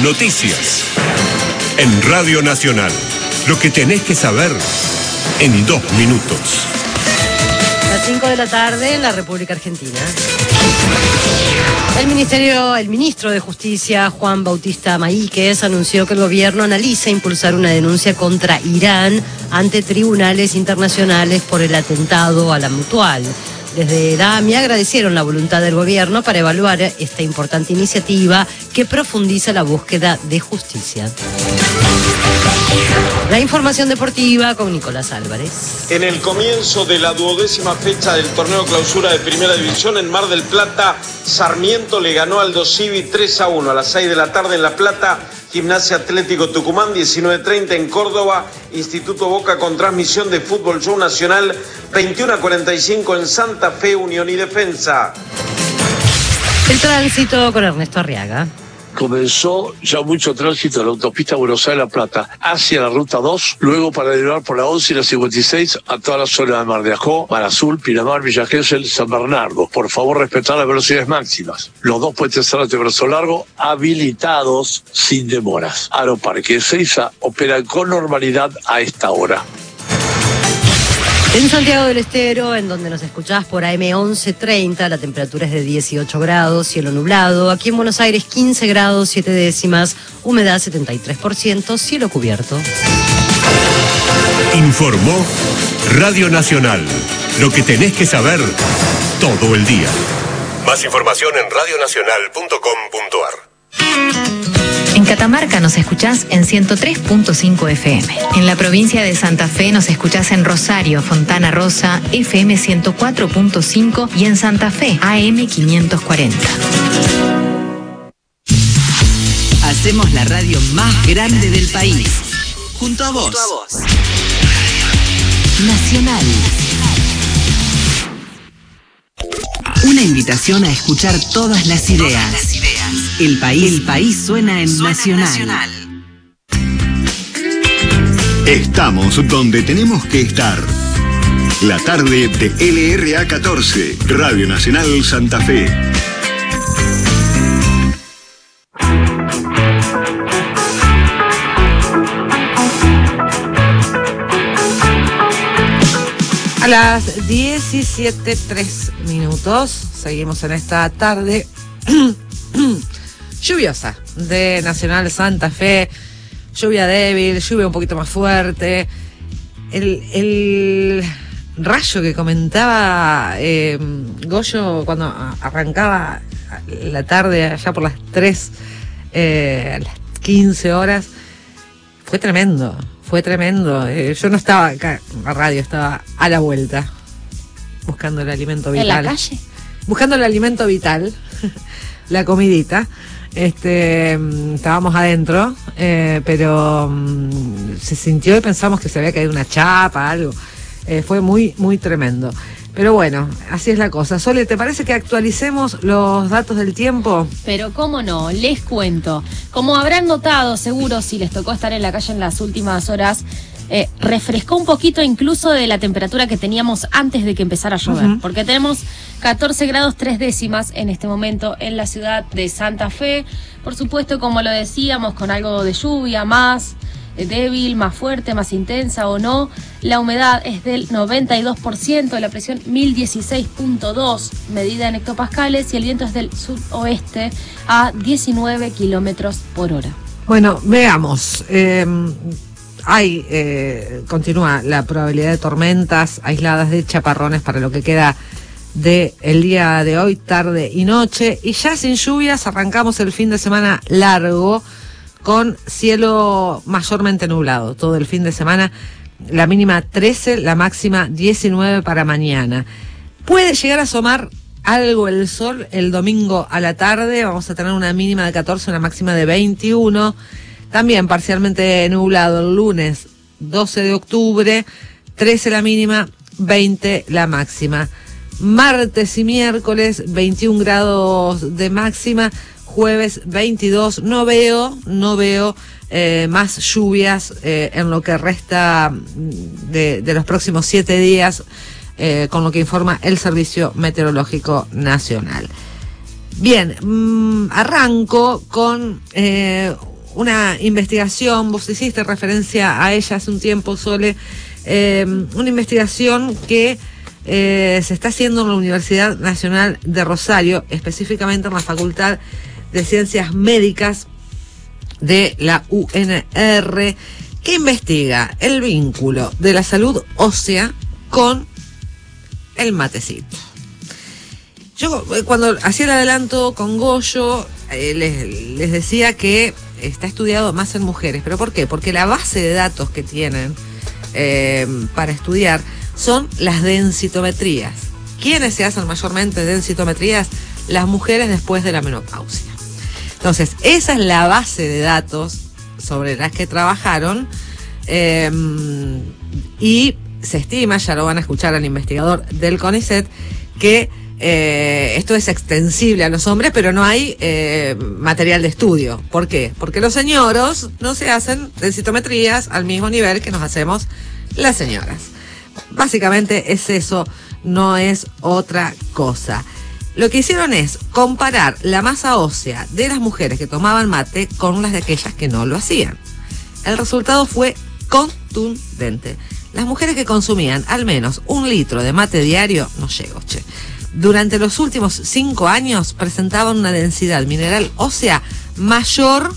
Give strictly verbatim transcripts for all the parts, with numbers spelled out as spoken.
Noticias. En Radio Nacional. Lo que tenés que saber en dos minutos. Las cinco de la tarde en la República Argentina. El ministerio, el ministro de Justicia, Juan Bautista Maíquez, anunció que el gobierno analiza impulsar una denuncia contra Irán ante tribunales internacionales por el atentado a la Mutual. Desde DAMI agradecieron la voluntad del gobierno para evaluar esta importante iniciativa que profundiza la búsqueda de justicia. La información deportiva con Nicolás Álvarez. En el comienzo de la duodécima fecha del torneo clausura de Primera División en Mar del Plata, Sarmiento le ganó al Aldo Civi tres a uno. A las seis de la tarde en La Plata, Gimnasia Atlético Tucumán, diecinueve treinta en Córdoba, Instituto Boca con transmisión de Fútbol Show Nacional, veintiuno a cuarenta y cinco en Santa Fe, Unión y Defensa. El tránsito con Ernesto Arriaga. Comenzó ya mucho tránsito en la autopista Buenos Aires-La Plata hacia la ruta dos, luego para derivar por la once y la cincuenta y seis a toda la zona de Mar de Ajó, Mar Azul, Pinamar, Villa Gesell, San Bernardo. Por favor, respetar las velocidades máximas. Los dos puentes cerrados de brazo largo habilitados sin demoras. Aeroparque Ezeiza opera con normalidad a esta hora. En Santiago del Estero, en donde nos escuchás por A M once treinta, la temperatura es de dieciocho grados, cielo nublado. Aquí en Buenos Aires, quince grados, siete décimas, humedad setenta y tres por ciento, cielo cubierto. Informó Radio Nacional. Lo que tenés que saber todo el día. Más información en radio nacional punto com punto a r. En Catamarca nos escuchás en ciento tres punto cinco F M. En la provincia de Santa Fe nos escuchás en Rosario, Fontana Rosa, F M ciento cuatro punto cinco y en Santa Fe, A M quinientos cuarenta. Hacemos la radio más grande del país. Junto a vos. Junto a vos. Nacional. Una invitación a escuchar todas las ideas. Todas las ideas. El país, el país suena en suena Nacional. Nacional. Estamos donde tenemos que estar. La tarde de L R A catorce, Radio Nacional Santa Fe. A las diecisiete tres minutos, seguimos en esta tarde lluviosa de Nacional Santa Fe, lluvia débil, lluvia un poquito más fuerte. El, el rayo que comentaba eh, Goyo cuando arrancaba la tarde, allá por las tres, eh, a las quince horas, fue tremendo. Fue tremendo. Eh, yo no estaba acá en la radio, estaba a la vuelta, buscando el alimento vital. ¿En la calle? Buscando el alimento vital, la comidita. Este, estábamos adentro, eh, pero um, se sintió y pensamos que se había caído una chapa, algo. Eh, fue muy, muy tremendo. Pero bueno, así es la cosa. Sole, ¿te parece que actualicemos los datos del tiempo? Pero cómo no, les cuento. Como habrán notado, seguro, si les tocó estar en la calle en las últimas horas, eh, refrescó un poquito incluso de la temperatura que teníamos antes de que empezara a llover. Uh-huh. Porque tenemos catorce grados tres décimas en este momento en la ciudad de Santa Fe. Por supuesto, como lo decíamos, con algo de lluvia más débil, más fuerte, más intensa o no. La humedad es del noventa y dos por ciento, la presión mil dieciséis punto dos, medida en hectopascales, y el viento es del suroeste a diecinueve kilómetros por hora. Bueno, veamos. Eh, hay, eh, continúa la probabilidad de tormentas aisladas, de chaparrones para lo que queda de el día de hoy, tarde y noche. Y ya sin lluvias arrancamos el fin de semana largo, con cielo mayormente nublado todo el fin de semana. La mínima trece, la máxima diecinueve para mañana. Puede llegar a asomar algo el sol el domingo a la tarde. Vamos a tener una mínima de catorce, una máxima de veintiuno. También parcialmente nublado el lunes doce de octubre, trece la mínima, veinte la máxima. Martes y miércoles, veintiún grados de máxima. Jueves veintidós, no veo, no veo eh, más lluvias eh, en lo que resta de, de los próximos siete días, eh, con lo que informa el Servicio Meteorológico Nacional. Bien, mmm, arranco con eh, una investigación, vos hiciste referencia a ella hace un tiempo, Sole, eh, una investigación que eh, se está haciendo en la Universidad Nacional de Rosario, específicamente en la Facultad de Ciencias Médicas de la U N R, que investiga el vínculo de la salud ósea con el matecito. Yo cuando hacía el adelanto con Goyo eh, les, les decía que está estudiado más en mujeres. ¿Pero por qué? Porque la base de datos que tienen eh, para estudiar son las densitometrías. ¿Quiénes se hacen mayormente densitometrías? Las mujeres después de la menopausia. Entonces, esa es la base de datos sobre las que trabajaron eh, y se estima, ya lo van a escuchar al investigador del CONICET, que Eh, esto es extensible a los hombres, pero no hay eh, material de estudio. ¿Por qué? Porque los señoros no se hacen densitometrías al mismo nivel que nos hacemos las señoras. Básicamente es eso, no es otra cosa. Lo que hicieron es comparar la masa ósea de las mujeres que tomaban mate con las de aquellas que no lo hacían. El resultado fue contundente. Las mujeres que consumían al menos un litro de mate diario, no llego, che, durante los últimos cinco años presentaban una densidad mineral ósea mayor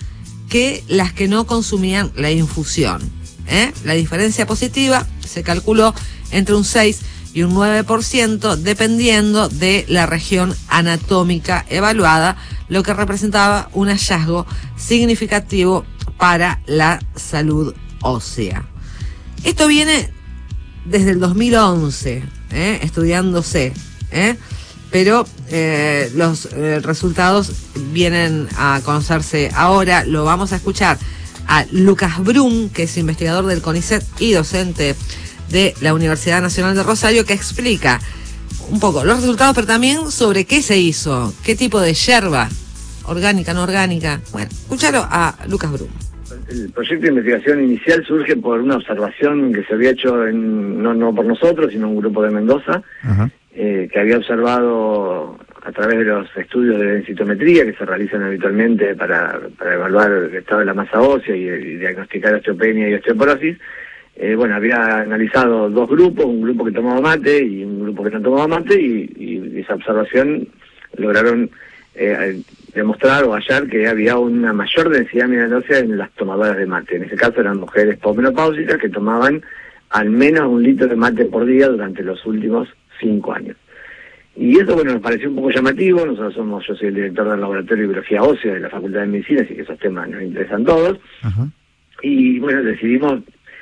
que las que no consumían la infusión. ¿eh? La diferencia positiva se calculó entre un seis y un nueve por ciento dependiendo de la región anatómica evaluada, lo que representaba un hallazgo significativo para la salud ósea. Esto viene desde el dos mil once, ¿eh? estudiándose. ¿Eh? Pero eh, los eh, resultados vienen a conocerse ahora. Lo vamos a escuchar a Lucas Brum, que es investigador del CONICET y docente de la Universidad Nacional de Rosario, que explica un poco los resultados, pero también sobre qué se hizo, qué tipo de yerba, orgánica, no orgánica. Bueno, escúchalo a Lucas Brum. El proyecto de investigación inicial surge por una observación que se había hecho en, no, no por nosotros, sino un grupo de Mendoza, uh-huh. eh, que había observado a través de los estudios de densitometría que se realizan habitualmente para, para evaluar el estado de la masa ósea y, y diagnosticar osteopenia y osteoporosis. Eh, bueno, había analizado dos grupos, un grupo que tomaba mate y un grupo que no tomaba mate, y, y esa observación lograron eh, demostrar o hallar que había una mayor densidad mineral ósea en las tomadoras de mate. En ese caso eran mujeres posmenopáusicas que tomaban al menos un litro de mate por día durante los últimos cinco años. Y eso, bueno, nos pareció un poco llamativo. Nosotros somos, yo soy el director del Laboratorio de Biología Ósea de la Facultad de Medicina, así que esos temas nos interesan todos. Uh-huh. Y bueno, decidimos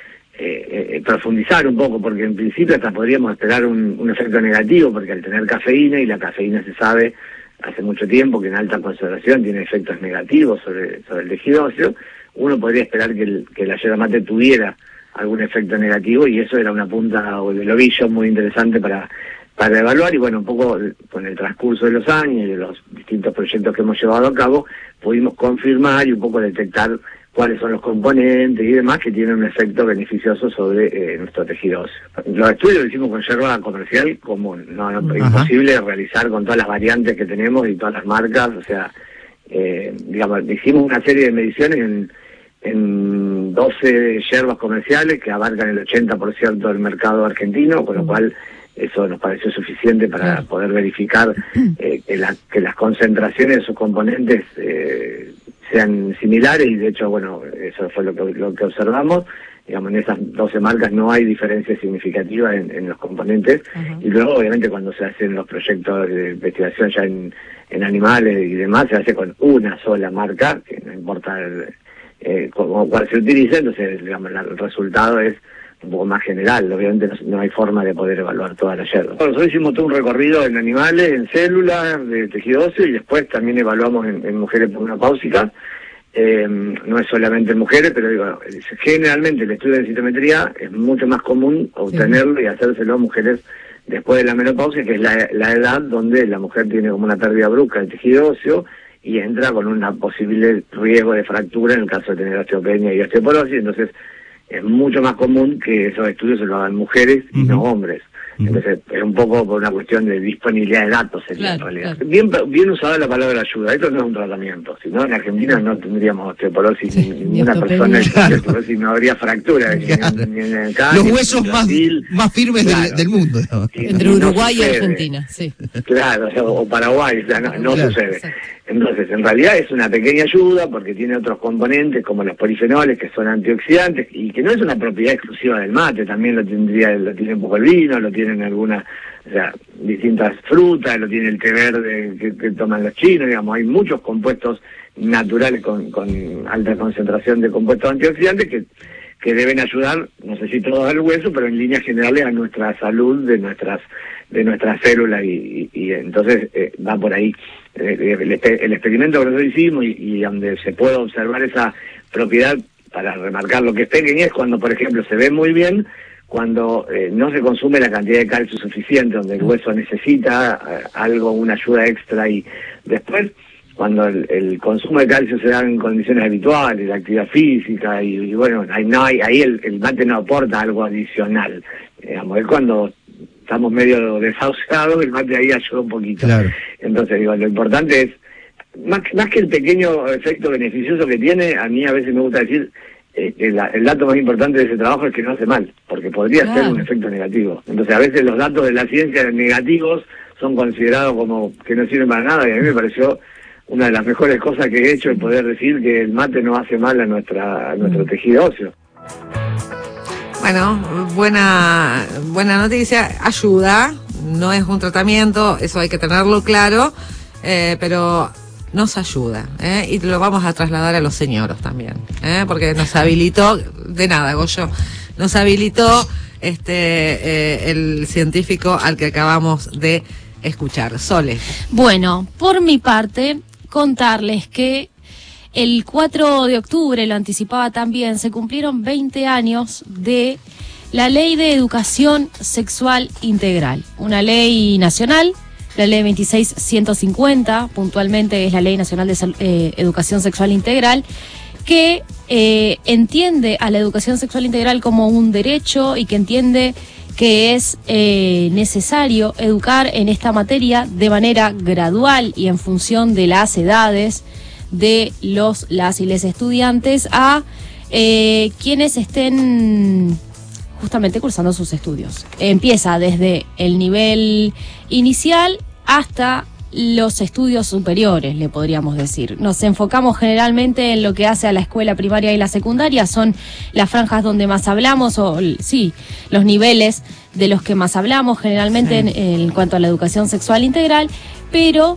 eh, eh, profundizar un poco, porque en principio hasta podríamos esperar un, un efecto negativo, porque al tener cafeína, y la cafeína se sabe hace mucho tiempo que en alta concentración tiene efectos negativos sobre, sobre el tejido óseo, uno podría esperar que, el, que la yerba mate tuviera algún efecto negativo, y eso era una punta o el ovillo muy interesante para, para evaluar. Y bueno, un poco con el transcurso de los años y de los distintos proyectos que hemos llevado a cabo, pudimos confirmar y un poco detectar cuáles son los componentes y demás que tienen un efecto beneficioso sobre eh, nuestro tejido óseo. Los estudios los hicimos con yerba comercial común, no, no es imposible realizar con todas las variantes que tenemos y todas las marcas. O sea, eh, digamos, hicimos una serie de mediciones en, en doce yerbas comerciales que abarcan el ochenta por ciento del mercado argentino, con lo cual eso nos pareció suficiente para poder verificar eh, que, la, que las concentraciones de sus componentes eh, sean similares, y de hecho, bueno, eso fue lo que, lo que observamos. Digamos, en esas doce marcas no hay diferencia significativa en, en los componentes. Uh-huh. Y luego, obviamente, cuando se hacen los proyectos de investigación ya en, en animales y demás, se hace con una sola marca, que no importa el, eh, cómo, cuál se utilice. Entonces, digamos, el resultado es un poco más general. Obviamente no, no hay forma de poder evaluar toda la yerba. Bueno, nosotros hicimos todo un recorrido en animales, en células, de tejido óseo, y después también evaluamos en, en mujeres posmenopáusicas. Eh, no es solamente en mujeres, pero digo, generalmente el estudio de densitometría es mucho más común obtenerlo y hacérselo a mujeres después de la menopausia, que es la, la edad donde la mujer tiene como una pérdida brusca del tejido óseo y entra con un posible riesgo de fractura en el caso de tener osteopenia y osteoporosis. Entonces es mucho más común que esos estudios se lo hagan mujeres y uh-huh. no hombres. Entonces, es un poco por una cuestión de disponibilidad de datos, sería, claro, en realidad. Claro. Bien, bien usada la palabra ayuda. Esto no es un tratamiento. Si no, en Argentina no tendríamos osteoporosis, sí, ni una persona en claro. osteoporosis, no habría fractura. Claro. Ni, ni, ni acá, los ni huesos más, más firmes claro. del, del mundo. ¿No? Entre no Uruguay sucede. Y Argentina, sí. Claro, o, sea, o Paraguay, o sea, no, no claro. sucede. Exacto. Entonces, en realidad es una pequeña ayuda porque tiene otros componentes como los polifenoles, que son antioxidantes, y que no es una propiedad exclusiva del mate, también lo tendría, lo tiene un poco el vino, lo tienen algunas, o sea, distintas frutas, lo tiene el té verde que, que toman los chinos, digamos, hay muchos compuestos naturales con, con alta concentración de compuestos antioxidantes que, que deben ayudar, no sé si todos al hueso, pero en líneas generales a nuestra salud de nuestras de nuestras células, y, y, y entonces eh, va por ahí. El, el, el experimento que nosotros hicimos y, y donde se puede observar esa propiedad, para remarcar lo que es pequeña, es cuando, por ejemplo, se ve muy bien cuando eh, no se consume la cantidad de calcio suficiente, donde el hueso necesita eh, algo, una ayuda extra, y después cuando el, el consumo de calcio se da en condiciones habituales, la actividad física, y, y bueno, ahí, no hay, ahí el, el mate no aporta algo adicional, digamos, es cuando estamos medio desahuciados, el mate ahí ayuda un poquito. Claro. Entonces, digo, lo importante es, más, más que el pequeño efecto beneficioso que tiene, a mí a veces me gusta decir, eh, el, el dato más importante de ese trabajo es que no hace mal, porque podría claro. ser un efecto negativo. Entonces, a veces los datos de la ciencia negativos son considerados como que no sirven para nada, y a mí me pareció una de las mejores cosas que he hecho el poder decir que el mate no hace mal a nuestra a nuestro tejido óseo. Bueno, buena buena noticia, ayuda, no es un tratamiento, eso hay que tenerlo claro, eh, pero nos ayuda, ¿eh? Y lo vamos a trasladar a los señoros también, ¿eh? Porque nos habilitó, de nada, Goyo, nos habilitó este eh, el científico al que acabamos de escuchar. Sole. Bueno, por mi parte, contarles que el cuatro de octubre, lo anticipaba también, se cumplieron veinte años de la Ley de Educación Sexual Integral, una ley nacional, la Ley veintiséis mil ciento cincuenta, puntualmente es la Ley Nacional de eh, Educación Sexual Integral, que eh, entiende a la educación sexual integral como un derecho y que entiende que es eh, necesario educar en esta materia de manera gradual y en función de las edades de los, las y les estudiantes a eh, quienes estén justamente cursando sus estudios. Empieza desde el nivel inicial hasta los estudios superiores, le podríamos decir. Nos enfocamos generalmente en lo que hace a la escuela primaria y la secundaria, son las franjas donde más hablamos, o sí, los niveles de los que más hablamos generalmente sí. en, en cuanto a la educación sexual integral, pero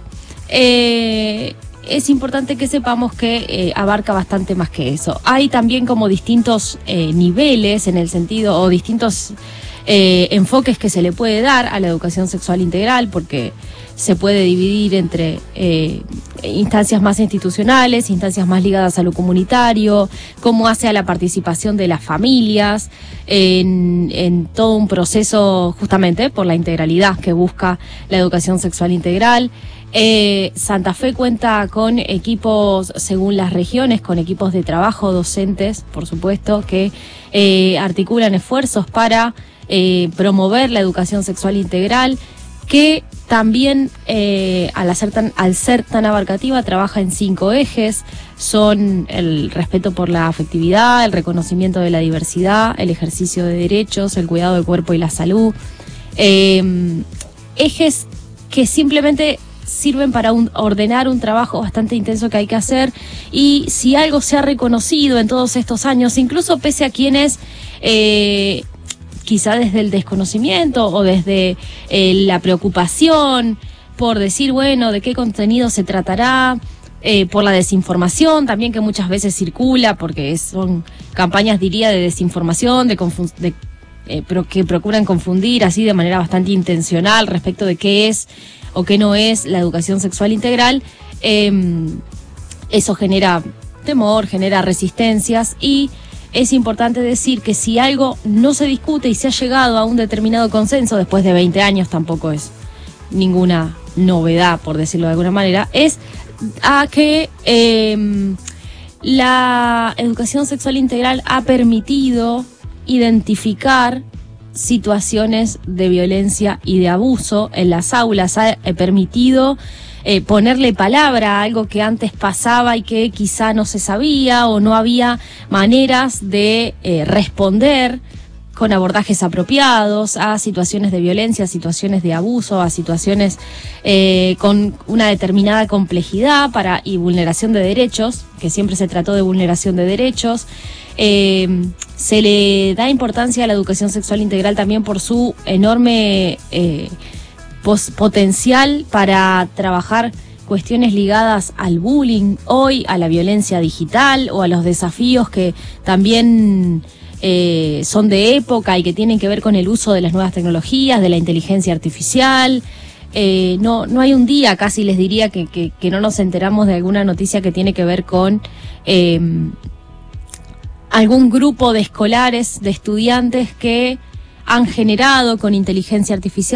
eh, es importante que sepamos que eh, abarca bastante más que eso. Hay también como distintos eh, niveles en el sentido, o distintos eh, enfoques que se le puede dar a la educación sexual integral, porque se puede dividir entre eh, instancias más institucionales, instancias más ligadas a lo comunitario, cómo hace a la participación de las familias en, en todo un proceso justamente por la integralidad que busca la educación sexual integral. Eh, Santa Fe cuenta con equipos, según las regiones, con equipos de trabajo docentes, por supuesto, que eh, articulan esfuerzos para eh, promover la educación sexual integral, que también eh, al, hacer tan, al ser tan abarcativa trabaja en cinco ejes, son el respeto por la afectividad, el reconocimiento de la diversidad, el ejercicio de derechos, el cuidado del cuerpo y la salud, eh, ejes que simplemente sirven para un, ordenar un trabajo bastante intenso que hay que hacer, y si algo se ha reconocido en todos estos años, incluso pese a quienes eh, quizá desde el desconocimiento o desde eh, la preocupación por decir, bueno, de qué contenido se tratará, eh, por la desinformación también que muchas veces circula, porque son campañas, diría, de desinformación, de, de eh, pero que procuran confundir así de manera bastante intencional respecto de qué es o qué no es la educación sexual integral. Eh, eso genera temor, genera resistencias, y es importante decir que si algo no se discute y se ha llegado a un determinado consenso después de veinte años, tampoco es ninguna novedad, por decirlo de alguna manera, es a que eh, la educación sexual integral ha permitido identificar situaciones de violencia y de abuso en las aulas. Ha eh, permitido eh, ponerle palabra a algo que antes pasaba y que quizá no se sabía o no había maneras de eh, responder con abordajes apropiados a situaciones de violencia, a situaciones de abuso, a situaciones eh, con una determinada complejidad para y vulneración de derechos, que siempre se trató de vulneración de derechos. Eh, se le da importancia a la educación sexual integral también por su enorme eh, pos- potencial para trabajar cuestiones ligadas al bullying hoy, a la violencia digital o a los desafíos que también Eh, son de época y que tienen que ver con el uso de las nuevas tecnologías, de la inteligencia artificial. Eh, no, no hay un día, casi les diría, que, que, que no nos enteramos de alguna noticia que tiene que ver con eh, algún grupo de escolares, de estudiantes que han generado con inteligencia artificial